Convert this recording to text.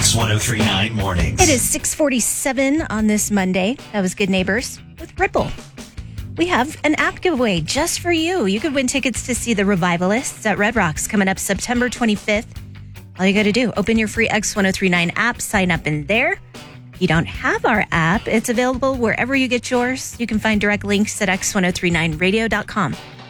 X1039 Mornings. It is 6:47 on this Monday. That was Good Neighbors with Ripple. We have an app giveaway just for you. You could win tickets to see the Revivalists at Red Rocks coming up September 25th. All you got to do, open your free X1039 app, sign up in there. If you don't have our app, it's available wherever you get yours. You can find direct links at x1039radio.com.